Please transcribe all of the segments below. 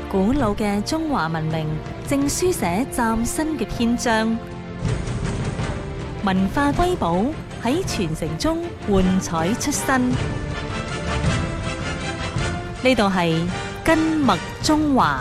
古老嘅中華文明正書寫嶄新嘅篇章，文化瑰寶喺傳承中喚彩出新。呢度係根脈中華。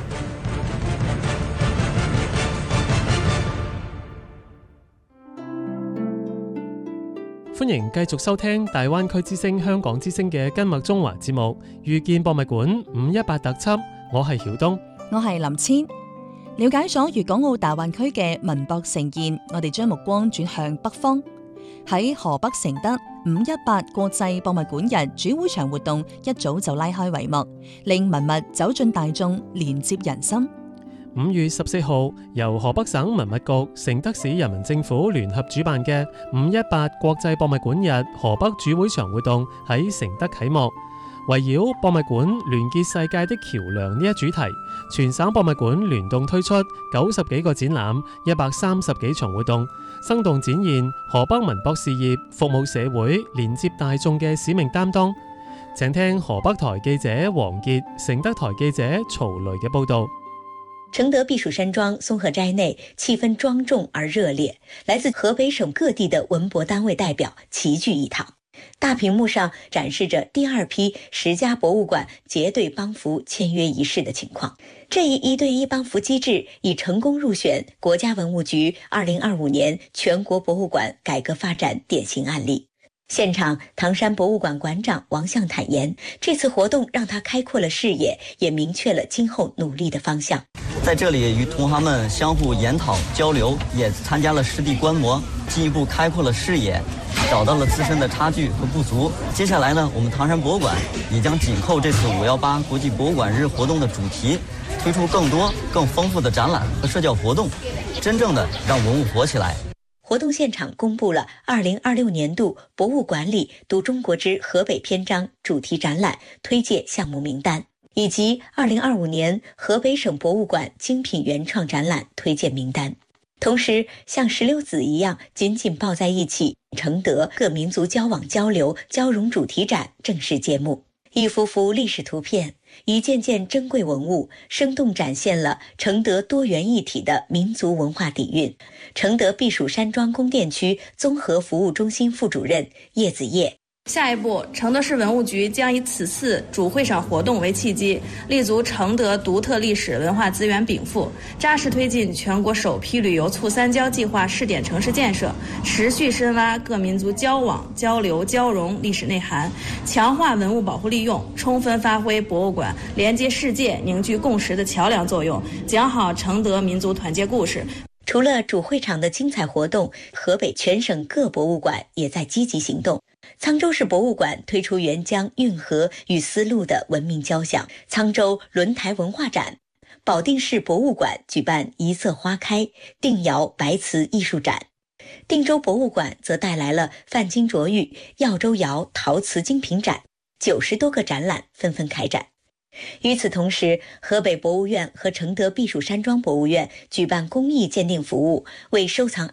歡迎繼續收聽大灣區之聲香港之聲嘅根脈中華節目，遇見博物館518特輯，我係曉東， 我係林千。了解咗粵港澳大灣區嘅文博盛宴，我哋將目光轉向北方。喺河北承德518國際博物館日主會場活動一早就拉開帷幕，令文物走進大眾，連接人心。 5月14號，由河北省文物局、承德市人民政府聯合主辦嘅518國際博物館日河北主會場活動喺承德啟幕。圍繞博物館聯結世界的橋樑呢一主題，全省博物館聯動推出90幾個展覽、130幾場活動，生動展現河北文博事業服務社會、連接大眾嘅使命擔當。請聽河北台記者黃傑、承德台記者曹雷嘅報道。 承德避暑山莊松鶴齋內氣氛莊重而熱烈，來自河北省各地的文博單位代表齊聚一堂。大屏幕上展示着第二批10家博物館結對幫扶簽約儀式的情況。這一1對1幫扶機制已成功入選國家文物局2025年全國博物館改革發展典型案例。現場，唐山博物館館長王相坦言，這次活動讓他開闊了視野，也明確了今後努力的方向。 在這裡與同行們相互研討交流，也參加了實地觀摩，進一步開闊了視野，找到了自身的差距和不足。接下來呢，我們唐山博物館也將緊扣這次518國際博物館日活動的主題，推出更多更豐富的展覽和社交活動，真正的讓文物活起來。 活動現場公布了2026年度博物館裡讀中國之河北篇章主題展覽推介項目名單，以及2025年河北省博物館精品原創展覽推薦名單。同時，像石榴籽一樣緊緊抱在一起，承德各民族交往交流交融主題展正式揭幕。一幅幅歷史圖片，一件件珍貴文物，生動展現了承德多元一體的民族文化底蘊。承德避暑山莊宮殿區綜合服務中心副主任葉子葉， 下一步，承德市文物局將以此次主會場活動為契機，立足承德獨特歷史文化資源稟賦，扎實推進全國首批旅遊促三交計劃試點城市建設，持續深挖各民族交往交流交融歷史內涵，強化文物保護利用，充分發揮博物館連接世界、凝聚共識的橋梁作用，講好承德民族團結故事。 除了主會場的精彩活動，河北全省各博物館也在積極行動。滄州市博物館推出沅江運河與絲路的文明交響滄州輪台文化展，保定市博物館舉辦一色花開定窯白瓷藝術展，定州博物館則帶來了范金琢玉耀州窯陶瓷精品展，90多個展覽紛紛開展。與此同時，河北博物院和承德避暑山莊博物院舉辦公益鑑定服務，為收藏